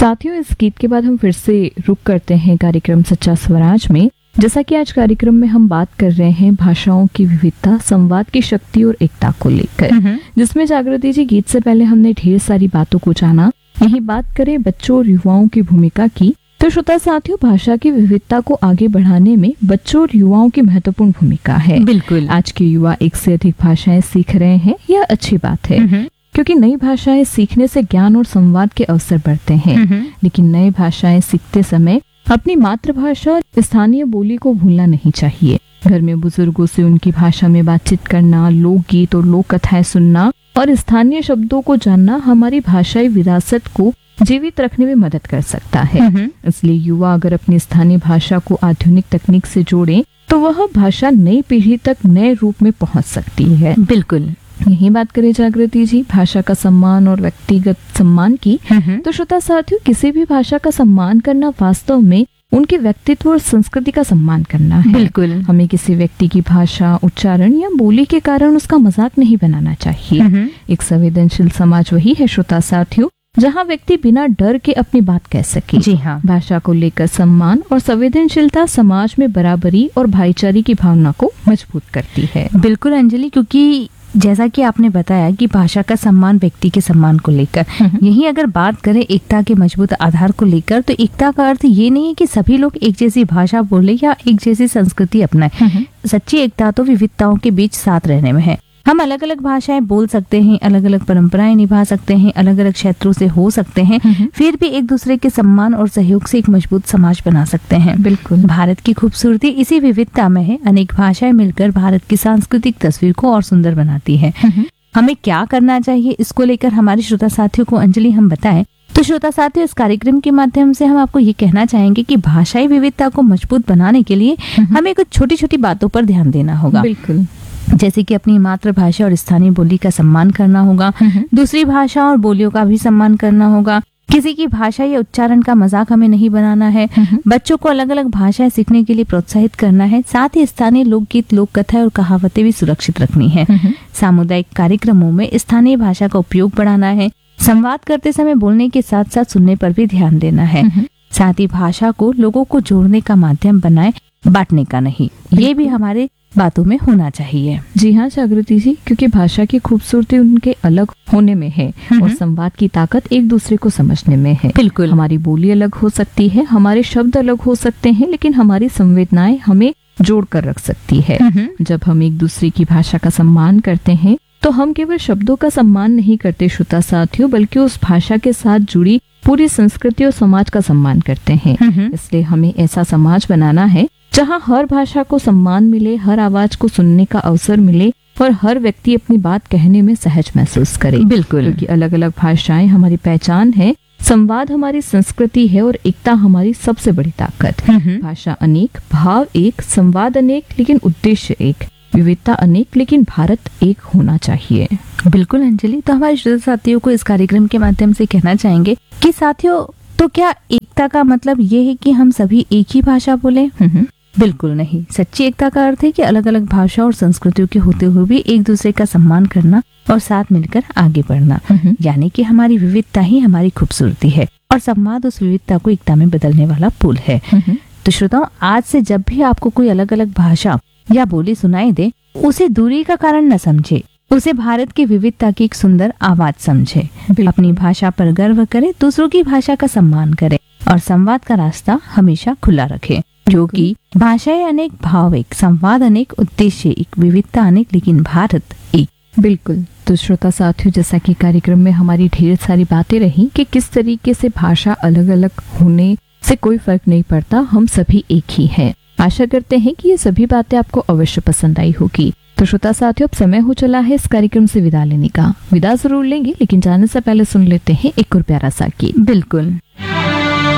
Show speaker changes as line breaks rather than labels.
साथियों, इस गीत के बाद हम फिर से रुक करते हैं कार्यक्रम सच्चा स्वराज में। जैसा कि आज कार्यक्रम में हम बात कर रहे हैं भाषाओं की विविधता, संवाद की शक्ति और एकता को लेकर, जिसमें जागृति जी गीत से पहले हमने ढेर सारी बातों को जाना। यही बात करें बच्चों और युवाओं की भूमिका की, तो श्रोता साथियों, भाषा की विविधता को आगे बढ़ाने में बच्चों और युवाओं की महत्वपूर्ण भूमिका है।
बिल्कुल।
आज के युवा एक से अधिक भाषाएं सीख रहे हैं, यह अच्छी बात है, क्योंकि नई भाषाएं सीखने से ज्ञान और संवाद के अवसर बढ़ते हैं। लेकिन नई भाषाएं सीखते समय अपनी मातृभाषा और स्थानीय बोली को भूलना नहीं चाहिए। घर में बुजुर्गों से उनकी भाषा में बातचीत करना, लोकगीत और लोक कथाएं सुनना और स्थानीय शब्दों को जानना हमारी भाषाई विरासत को जीवित रखने में मदद कर सकता है। इसलिए युवा अगर अपनी स्थानीय भाषा को आधुनिक तकनीक से जोड़ें, तो वह भाषा नई पीढ़ी तक नए रूप में पहुंच सकती है।
बिल्कुल।
यही बात करें जागृति जी भाषा का सम्मान और व्यक्तिगत सम्मान की, तो श्रोता साथियों, किसी भी भाषा का सम्मान करना वास्तव में उनके व्यक्तित्व और संस्कृति का सम्मान करना है।
बिल्कुल।
हमें किसी व्यक्ति की भाषा, उच्चारण या बोली के कारण उसका मजाक नहीं बनाना चाहिए। एक संवेदनशील समाज वही है श्रोता साथियों, जहाँ व्यक्ति बिना डर के अपनी बात कह सके।
जी हाँ।
भाषा को लेकर सम्मान और संवेदनशीलता समाज में बराबरी और भाईचारे की भावना को मजबूत करती है।
बिल्कुल अंजलि, क्योंकि जैसा कि आपने बताया कि भाषा का सम्मान व्यक्ति के सम्मान को लेकर, यही अगर बात करें एकता के मजबूत आधार को लेकर, तो एकता का अर्थ ये नहीं है कि सभी लोग एक जैसी भाषा बोले या एक जैसी संस्कृति अपनाएं। सच्ची एकता तो विविधताओं के बीच साथ रहने में है। हम अलग अलग भाषाएं बोल सकते हैं, अलग अलग परंपराएं निभा सकते हैं, अलग अलग क्षेत्रों से हो सकते हैं, फिर भी एक दूसरे के सम्मान और सहयोग से एक मजबूत समाज बना सकते हैं।
बिल्कुल।
भारत की खूबसूरती इसी विविधता में है। अनेक भाषाएं मिलकर भारत की सांस्कृतिक तस्वीर को और सुंदर बनाती है। हमें क्या करना चाहिए, इसको लेकर हमारे श्रोता साथियों को अंजलि हम बताएं। तो श्रोता साथियों, इस कार्यक्रम के माध्यम से हम आपको ये कहना चाहेंगे कि भाषाई विविधता को मजबूत बनाने के लिए हमें कुछ छोटी छोटी बातों पर ध्यान देना होगा।
बिल्कुल।
जैसे कि अपनी मातृभाषा और स्थानीय बोली का सम्मान करना होगा, दूसरी भाषा और बोलियों का भी सम्मान करना होगा, किसी की भाषा या उच्चारण का मजाक हमें नहीं बनाना है, बच्चों को अलग अलग भाषाएं सीखने के लिए प्रोत्साहित करना है, साथ ही स्थानीय लोकगीत, लोक कथाएं और कहावतें भी सुरक्षित रखनी है। सामुदायिक कार्यक्रमों में स्थानीय भाषा का उपयोग बढ़ाना है, संवाद करते समय बोलने के साथ साथ सुनने पर भी ध्यान देना है, साथ ही भाषा को लोगों को जोड़ने का माध्यम बनाए, बांटने का नहीं। ये भी हमारे बातों में होना चाहिए।
जी हाँ जागृति जी, क्योंकि भाषा की खूबसूरती उनके अलग होने में है और संवाद की ताकत एक दूसरे को समझने में है।
बिल्कुल।
हमारी बोली अलग हो सकती है, हमारे शब्द अलग हो सकते हैं, लेकिन हमारी संवेदनाएं हमें जोड़ कर रख सकती है। जब हम एक दूसरे की भाषा का सम्मान करते हैं, तो हम केवल शब्दों का सम्मान नहीं करते श्रोता साथियों, बल्कि उस भाषा के साथ जुड़ी पूरी संस्कृति और समाज का सम्मान करते हैं। इसलिए हमें ऐसा समाज बनाना है जहाँ हर भाषा को सम्मान मिले, हर आवाज को सुनने का अवसर मिले और हर व्यक्ति अपनी बात कहने में सहज महसूस करे।
बिल्कुल।
क्योंकि अलग अलग भाषाएं हमारी पहचान है, संवाद हमारी संस्कृति है और एकता हमारी सबसे बड़ी ताकत। भाषा अनेक, भाव एक, संवाद अनेक, लेकिन उद्देश्य एक, विविधता अनेक, लेकिन भारत एक होना चाहिए।
बिल्कुल अंजलि, तो हमारे श्रोता साथियों को इस कार्यक्रम के माध्यम से कहना चाहेंगे कि साथियों, तो क्या एकता का मतलब ये है कि हम सभी एक ही भाषा बोले? बिल्कुल नहीं। सच्ची एकता का अर्थ है कि अलग अलग भाषा और संस्कृतियों के होते हुए भी एक दूसरे का सम्मान करना और साथ मिलकर आगे बढ़ना। यानी कि हमारी विविधता ही हमारी खूबसूरती है और संवाद उस विविधता को एकता में बदलने वाला पुल है। तो श्रोताओं, आज से जब भी आपको कोई अलग अलग भाषा या बोली सुनाई दे, उसे दूरी का कारण न समझे, उसे भारत की विविधता की एक सुंदर आवाज समझे। अपनी भाषा पर गर्व करे, दूसरों की भाषा का सम्मान करे और संवाद का रास्ता हमेशा खुला रखे, क्योंकि भाषाएं अनेक, भाव एक, संवाद अनेक, उद्देश्य एक, विविधता अनेक, लेकिन भारत एक।
बिल्कुल। तो श्रोता साथियों, जैसा कि कार्यक्रम में हमारी ढेर सारी बातें रही कि किस तरीके से भाषा अलग अलग होने से कोई फर्क नहीं पड़ता, हम सभी एक ही हैं। आशा करते हैं कि ये सभी बातें आपको अवश्य पसंद आई होगी। तो श्रोता साथियों, अब समय हो चला है इस कार्यक्रम से विदा लेने का। विदा जरूर लेंगे, लेकिन जाने से पहले सुन लेते हैं एक और प्यारा सा गीत।
बिल्कुल।